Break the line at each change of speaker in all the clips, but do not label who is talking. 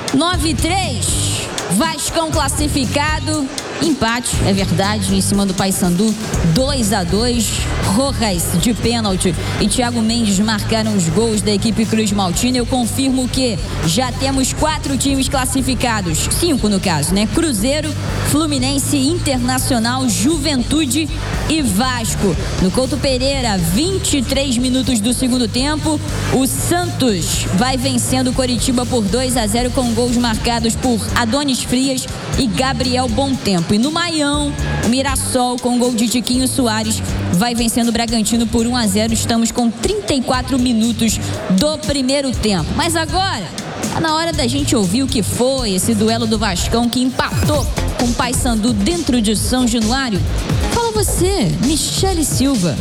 9-3, Vascão classificado. Empate, é verdade, em cima do Paysandu, 2-2. Rojas de pênalti e Thiago Mendes marcaram os gols da equipe Cruz Maltina. Eu confirmo que já temos 4 times classificados, 5 no caso, né? Cruzeiro, Fluminense, Internacional, Juventude e Vasco. No Couto Pereira, 23 minutos do segundo tempo, o Santos vai vencendo o Coritiba por 2-0 com gols marcados por Adonis Frias e Gabriel Bontempo. E no Maião, o Mirassol com gol de Tiquinho Soares vai vencendo o Bragantino por 1-0. Estamos com 34 minutos do primeiro tempo. Mas agora, tá na hora da gente ouvir o que foi esse duelo do Vascão que empatou com o Paysandu dentro de São Januário. Fala você, Michele Silva.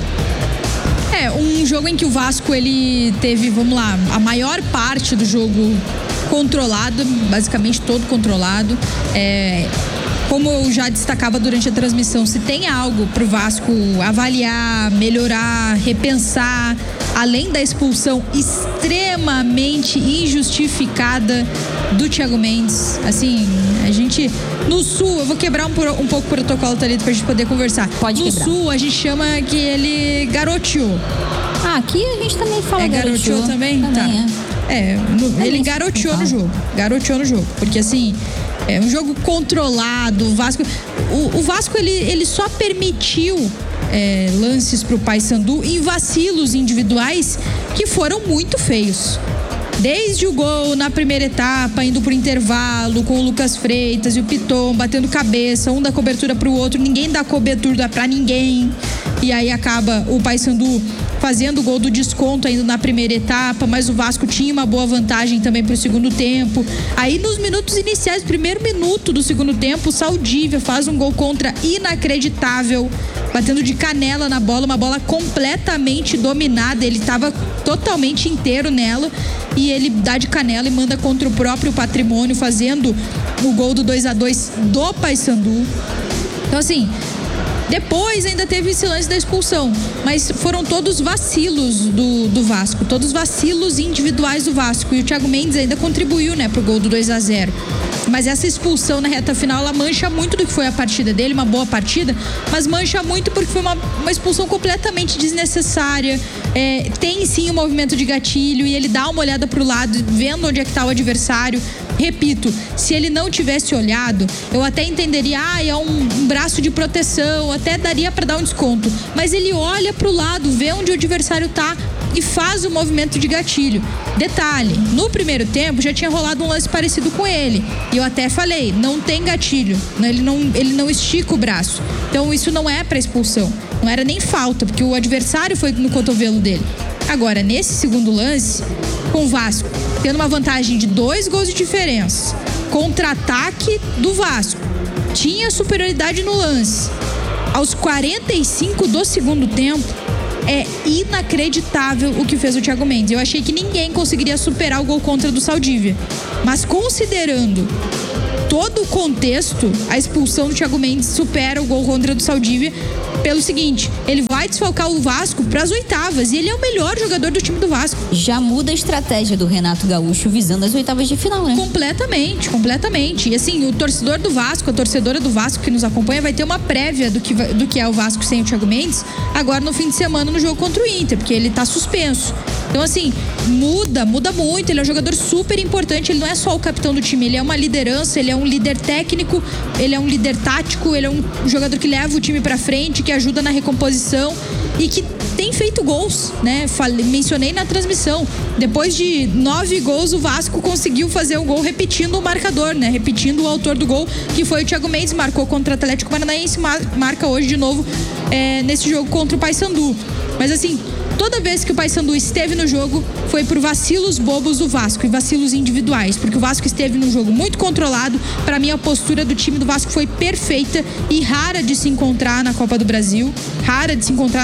Um jogo em que o Vasco, ele teve, vamos lá, a maior parte do jogo controlado, basicamente todo controlado. Como eu já destacava durante a transmissão, se tem algo pro Vasco avaliar, melhorar, repensar, além da expulsão extremamente injustificada do Thiago Mendes, assim, a gente, no Sul, eu vou quebrar um pouco o protocolo, Thalita, pra gente poder conversar.
Pode quebrar.
No Sul, a gente chama que ele garoteou.
Aqui a gente também fala
garoteou também?
Também
tá. Ele garoteou no jogo. Garoteou no jogo. Porque assim, é um jogo controlado. O Vasco ele só permitiu lances pro Paysandu em vacilos individuais que foram muito feios. Desde o gol na primeira etapa, indo pro intervalo, com o Lucas Freitas e o Piton batendo cabeça, um dá cobertura pro outro, ninguém dá cobertura pra ninguém. E aí acaba o Paysandu fazendo o gol do desconto ainda na primeira etapa, mas o Vasco tinha uma boa vantagem também pro segundo tempo. Aí nos minutos iniciais, primeiro minuto do segundo tempo, o Saldívia faz um gol contra inacreditável, batendo de canela na bola, uma bola completamente dominada, ele estava totalmente inteiro nela e ele dá de canela e manda contra o próprio Patrimônio, fazendo o gol do 2-2 do Paysandu. Então assim, depois ainda teve esse lance da expulsão, mas foram todos vacilos do Vasco, todos vacilos individuais do Vasco, e o Thiago Mendes ainda contribuiu, né, pro gol do 2-0. Mas essa expulsão na reta final, ela mancha muito do que foi a partida dele, uma boa partida, mas mancha muito porque foi uma expulsão completamente desnecessária. Tem sim um movimento de gatilho e ele dá uma olhada pro lado, vendo onde é que tá o adversário. Repito, se ele não tivesse olhado, eu até entenderia, é um braço de proteção, até daria para dar um desconto. Mas ele olha pro lado, vê onde o adversário tá e faz o movimento de gatilho. Detalhe, no primeiro tempo já tinha rolado um lance parecido com ele. E eu até falei, não tem gatilho, ele não estica o braço. Então isso não é para expulsão, não era nem falta, porque o adversário foi no cotovelo dele. Agora, nesse segundo lance, com o Vasco tendo uma vantagem de 2 gols de diferença, contra-ataque do Vasco, tinha superioridade no lance. Aos 45 do segundo tempo, é inacreditável o que fez o Thiago Mendes. Eu achei que ninguém conseguiria superar o gol contra do Saldívia. Mas considerando todo o contexto, a expulsão do Thiago Mendes supera o gol contra do Saldívia pelo seguinte, ele vai desfalcar o Vasco para as oitavas e ele é o melhor jogador do time do Vasco.
Já muda a estratégia do Renato Gaúcho visando as oitavas de final, né?
Completamente. E assim, o torcedor do Vasco, a torcedora do Vasco que nos acompanha vai ter uma prévia do que é o Vasco sem o Thiago Mendes agora no fim de semana no jogo contra o Inter, porque ele tá suspenso. Então assim, muda muito, ele é um jogador super importante, ele não é só o capitão do time, ele é uma liderança, ele é um líder técnico, ele é um líder tático, ele é um jogador que leva o time pra frente, que ajuda na recomposição e que tem feito gols, né? Mencionei na transmissão, depois de 9 gols o Vasco conseguiu fazer um gol repetindo o marcador, né? Repetindo o autor do gol, que foi o Thiago Mendes, marcou contra o Atlético Paranaense, marca hoje de novo nesse jogo contra o Paysandu. Mas assim, toda vez que o Paysandu esteve no jogo, foi por vacilos bobos do Vasco e vacilos individuais, porque o Vasco esteve num jogo muito controlado. Para mim, a postura do time do Vasco foi perfeita e rara de se encontrar na Copa do Brasil.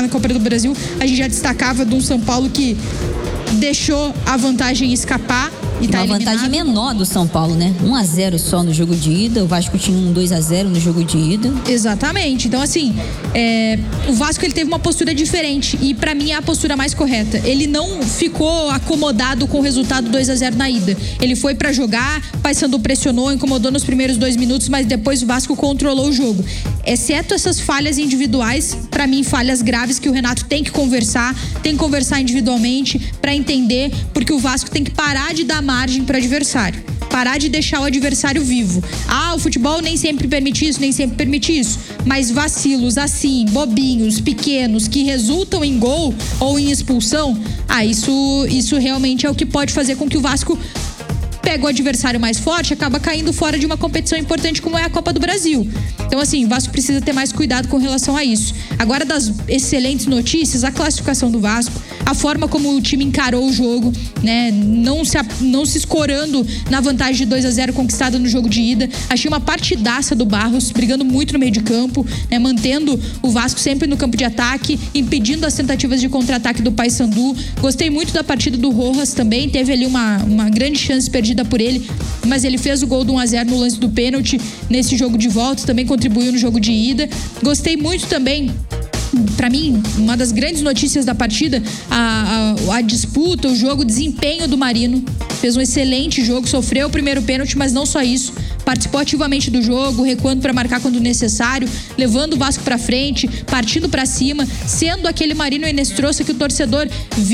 A gente já destacava de um São Paulo que deixou a vantagem escapar e tá
uma vantagem
eliminado.
menor do São Paulo, né? 1-0 só no jogo de ida. O Vasco tinha um 2-0 no jogo de ida.
Exatamente. Então, assim, o Vasco ele teve uma postura diferente e pra mim é a postura mais correta. Ele não ficou acomodado com o resultado 2-0 na ida. Ele foi pra jogar, Paysandu pressionou, incomodou nos primeiros 2 minutos, mas depois o Vasco controlou o jogo. Exceto essas falhas individuais, pra mim falhas graves que o Renato tem que conversar individualmente pra entender, porque o Vasco tem que parar de dar margem pro adversário. Parar de deixar o adversário vivo. O futebol nem sempre permite isso, mas vacilos assim, bobinhos, pequenos, que resultam em gol ou em expulsão, isso realmente é o que pode fazer com que o Vasco pega o adversário mais forte, acaba caindo fora de uma competição importante como é a Copa do Brasil. Então, assim, o Vasco precisa ter mais cuidado com relação a isso. Agora, das excelentes notícias, a classificação do Vasco, a forma como o time encarou o jogo, né? Não se escorando na vantagem de 2-0 conquistada no jogo de ida. Achei uma partidaça do Barros, brigando muito no meio de campo, né? Mantendo o Vasco sempre no campo de ataque, impedindo as tentativas de contra-ataque do Paysandu. Gostei muito da partida do Rojas também, teve ali uma grande chance perdida por ele, mas ele fez o gol do 1-0 no lance do pênalti nesse jogo de volta, também contribuiu no jogo de ida. Gostei muito também, pra mim, uma das grandes notícias da partida, a disputa, o jogo, o desempenho do Marino. Fez um excelente jogo, sofreu o primeiro pênalti, mas não só isso. Participou ativamente do jogo, recuando para marcar quando necessário, levando o Vasco para frente, partindo para cima, sendo aquele Marino Enestrosa que o torcedor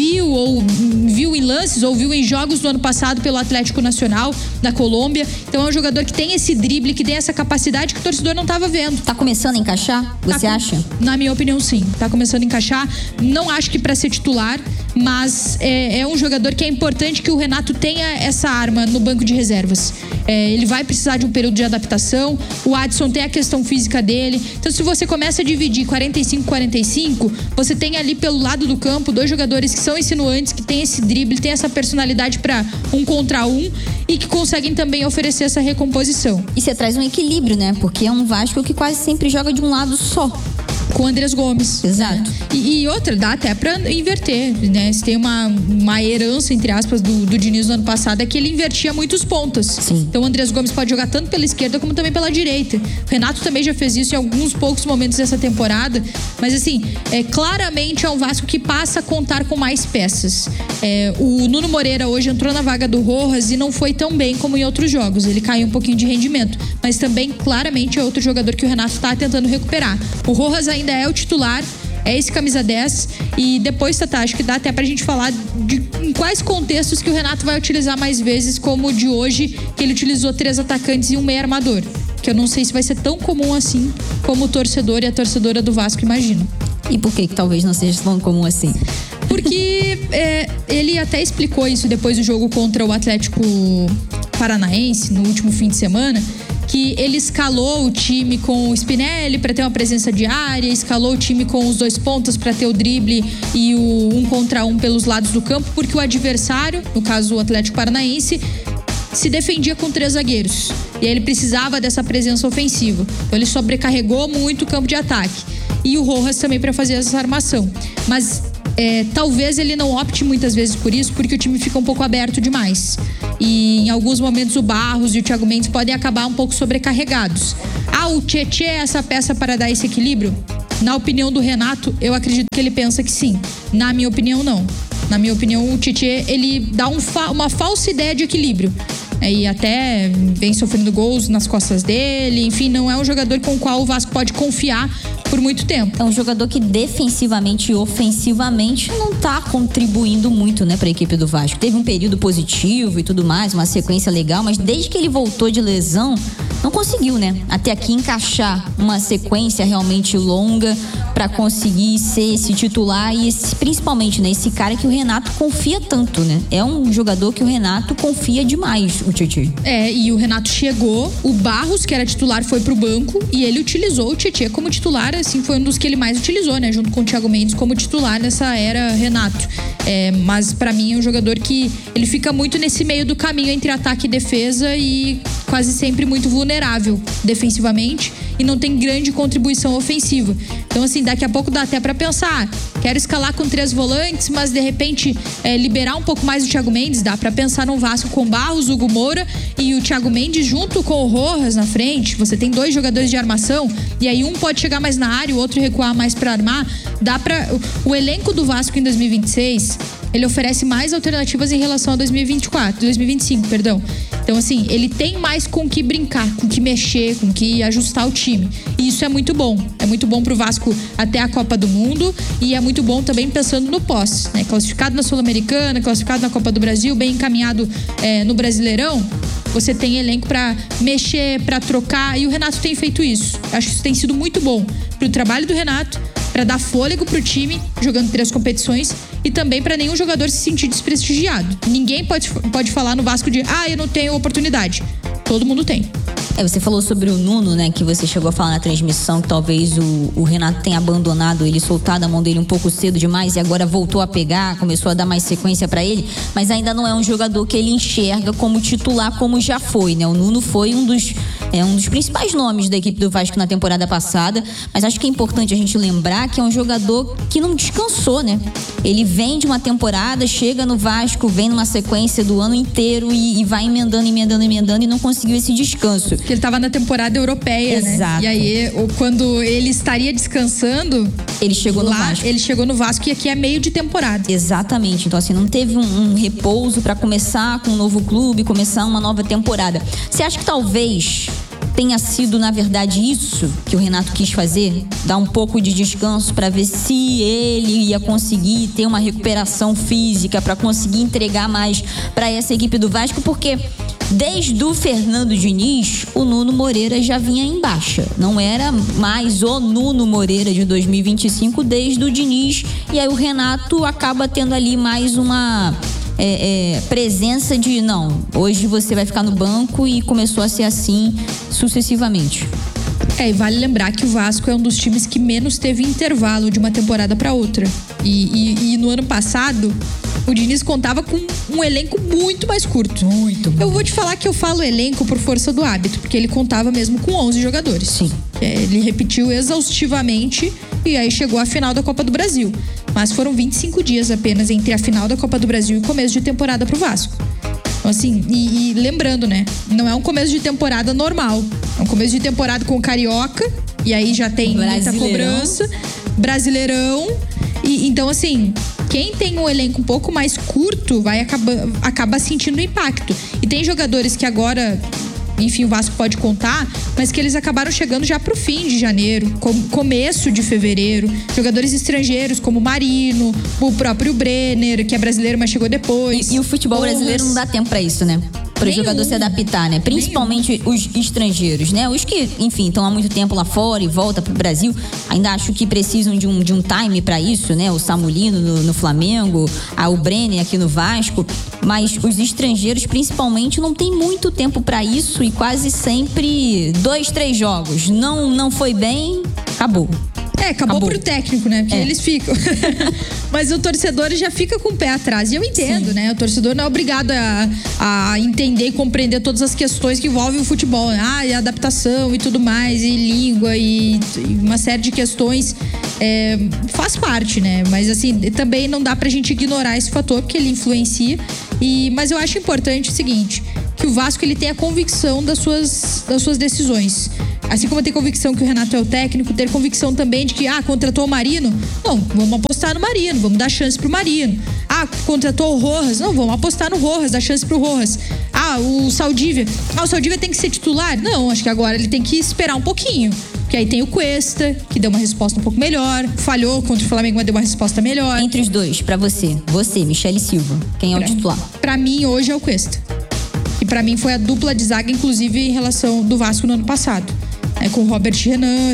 viu em lances ou viu em jogos do ano passado pelo Atlético Nacional da Colômbia. Então é um jogador que tem esse drible, que tem essa capacidade que o torcedor não estava vendo.
Tá começando a encaixar? Você acha?
Na minha opinião, sim. Tá começando a encaixar. Não acho que para ser titular, mas é um jogador que é importante que o Renato tenha essa arma no banco de reservas. Ele vai precisar de um período de adaptação. O Adson tem a questão física dele. Então, se você começa a dividir 45-45, você tem ali pelo lado do campo 2 jogadores que são insinuantes, que tem esse drible, tem essa personalidade para 1 contra 1 e que conseguem também oferecer essa recomposição.
E você traz um equilíbrio, né? Porque é um Vasco que quase sempre joga de um lado só.
Com o Andrés Gomes.
Exato.
E outra, dá até pra inverter, né? Se tem uma herança, entre aspas, do Diniz no ano passado, é que ele invertia muitos pontas.
Sim.
Então o Andrés Gomes pode jogar tanto pela esquerda como também pela direita. O Renato também já fez isso em alguns poucos momentos dessa temporada. Mas assim, claramente é um Vasco que passa a contar com mais peças. O Nuno Moreira hoje entrou na vaga do Rojas e não foi tão bem como em outros jogos. Ele caiu um pouquinho de rendimento. Mas também, claramente, é outro jogador que o Renato está tentando recuperar. O Rojas ainda é o titular, é esse camisa 10. E depois, Tata, acho que dá até pra gente falar em quais contextos que o Renato vai utilizar mais vezes, como o de hoje, que ele utilizou 3 atacantes e um meia armador. Que eu não sei se vai ser tão comum assim como o torcedor e a torcedora do Vasco imaginam.
E por que talvez não seja tão comum assim?
Porque ele até explicou isso depois do jogo contra o Atlético Paranaense, no último fim de semana, que ele escalou o time com o Spinelli para ter uma presença de área, escalou o time com os 2 pontas para ter o drible e o 1 contra 1 pelos lados do campo, porque o adversário, no caso o Atlético Paranaense, se defendia com 3 zagueiros. E aí ele precisava dessa presença ofensiva. Então ele sobrecarregou muito o campo de ataque. E o Rojas também para fazer essa armação. Mas talvez ele não opte muitas vezes por isso, porque o time fica um pouco aberto demais. E em alguns momentos o Barros e o Thiago Mendes podem acabar um pouco sobrecarregados. O Tietê é essa peça para dar esse equilíbrio? Na opinião do Renato, eu acredito que ele pensa que sim. Na minha opinião, não. Na minha opinião, o Tietê, ele dá uma falsa ideia de equilíbrio. E até vem sofrendo gols nas costas dele. Enfim, não é um jogador com o qual o Vasco pode confiar por muito tempo.
É um jogador que defensivamente e ofensivamente não tá contribuindo muito, né, pra equipe do Vasco. Teve um período positivo e tudo mais, uma sequência legal, mas desde que ele voltou de lesão, não conseguiu, né, até aqui encaixar uma sequência realmente longa pra conseguir ser esse titular e principalmente, né, esse cara que o Renato confia tanto, né? É um jogador que o Renato confia demais, o Tietê.
E o Renato chegou, o Barros, que era titular, foi pro banco e ele utilizou o Tietê como titular, assim, foi um dos que ele mais utilizou, né, junto com o Thiago Mendes como titular nessa era Renato. Mas pra mim é um jogador que ele fica muito nesse meio do caminho entre ataque e defesa e quase sempre muito vulnerável defensivamente. e não tem grande contribuição ofensiva. Então, assim, daqui a pouco dá até pra pensar, quero escalar com 3 volantes, mas de repente liberar um pouco mais o Thiago Mendes. Dá pra pensar num Vasco com Barros, Hugo Moura e o Thiago Mendes junto com o Rojas na frente. Você tem 2 jogadores de armação e aí um pode chegar mais na área, o outro recuar mais pra armar. Dá pra... O elenco do Vasco em 2026, ele oferece mais alternativas em relação a 2025, perdão. Então, assim, ele tem mais com que brincar, com que mexer, com que ajustar o time. E isso é muito bom. É muito bom pro Vasco até a Copa do Mundo e é muito bom também pensando no pós, né? Classificado na Sul-Americana, classificado na Copa do Brasil, bem encaminhado no Brasileirão. Você tem elenco pra mexer, pra trocar, e o Renato tem feito isso. Acho que isso tem sido muito bom pro trabalho do Renato, para dar fôlego pro time, jogando 3 competições, e também para nenhum jogador se sentir desprestigiado. Ninguém pode falar no Vasco de eu não tenho oportunidade. Todo mundo tem.
Você falou sobre o Nuno, né, que você chegou a falar na transmissão, que talvez o Renato tenha abandonado ele, soltado a mão dele um pouco cedo demais e agora voltou a pegar, começou a dar mais sequência para ele, mas ainda não é um jogador que ele enxerga como titular como já foi, né? O Nuno foi um dos principais nomes da equipe do Vasco na temporada passada, mas acho que é importante a gente lembrar que é um jogador que não descansou, né? Ele vem de uma temporada, chega no Vasco, vem numa sequência do ano inteiro e vai emendando e não conseguiu esse descanso.
Porque ele estava na temporada europeia,
exato,
né? E aí, quando ele estaria descansando,
ele chegou no Vasco.
Ele chegou no Vasco e aqui é meio de temporada.
Exatamente. Então, assim, não teve um repouso para começar com um novo clube, começar uma nova temporada. Você acha que talvez tenha sido, na verdade, isso que o Renato quis fazer? Dar um pouco de descanso para ver se ele ia conseguir ter uma recuperação física, para conseguir entregar mais para essa equipe do Vasco? Porque desde o Fernando Diniz, o Nuno Moreira já vinha em baixa. Não era mais o Nuno Moreira de 2025 desde o Diniz. E aí o Renato acaba tendo ali mais uma presença de não, hoje você vai ficar no banco, e começou a ser assim sucessivamente.
E vale lembrar que o Vasco é um dos times que menos teve intervalo de uma temporada para outra. E no ano passado, o Diniz contava com um elenco muito mais curto.
Muito.
Eu vou te falar que eu falo elenco por força do hábito, porque ele contava mesmo com 11 jogadores.
Sim.
Ele repetiu exaustivamente e aí chegou à final da Copa do Brasil. Mas foram 25 dias apenas entre a final da Copa do Brasil e o começo de temporada pro Vasco. Então, assim, e lembrando, né? Não é um começo de temporada normal. É um começo de temporada com o Carioca, e aí já tem muita cobrança. Brasileirão. E então, assim, quem tem um elenco um pouco mais curto acaba sentindo o impacto. E tem jogadores que agora, enfim, o Vasco pode contar, mas que eles acabaram chegando já pro fim de janeiro, começo de fevereiro. Jogadores estrangeiros como o Marino, o próprio Brenner, que é brasileiro, mas chegou depois.
E o futebol brasileiro não dá tempo pra isso, né? Para o jogador se adaptar, né? Principalmente os estrangeiros, né? Os que, enfim, estão há muito tempo lá fora e voltam pro Brasil. Ainda acho que precisam de um time para isso, né? O Samulino no Flamengo, o Brenner aqui no Vasco. Mas os estrangeiros, principalmente, não tem muito tempo para isso e quase sempre 2, 3 jogos. Não foi bem, acabou.
Acabou pro técnico, né? Porque eles ficam. Mas o torcedor já fica com o pé atrás. E eu entendo, sim, né? O torcedor não é obrigado a entender e compreender todas as questões que envolvem o futebol, né? E adaptação e tudo mais, e língua e uma série de questões. Faz parte, né? Mas assim, também não dá pra gente ignorar esse fator, porque ele influencia. Mas eu acho importante o seguinte, que o Vasco ele tem a convicção das suas decisões. Assim como tem convicção que o Renato é o técnico, ter convicção também de que, contratou o Marino? Não, vamos apostar no Marino, vamos dar chance pro Marino. Contratou o Rojas? Não, vamos apostar no Rojas, dar chance pro Rojas. O Saldívia? O Saldívia tem que ser titular? Não, acho que agora ele tem que esperar um pouquinho. Porque aí tem o Cuesta, que deu uma resposta um pouco melhor, falhou contra o Flamengo, mas deu uma resposta melhor.
Entre os dois, pra você, Michele Silva, quem é o titular?
Pra mim, hoje é o Cuesta. E pra mim foi a dupla de zaga, inclusive em relação do Vasco no ano passado. Com o Robert Renan,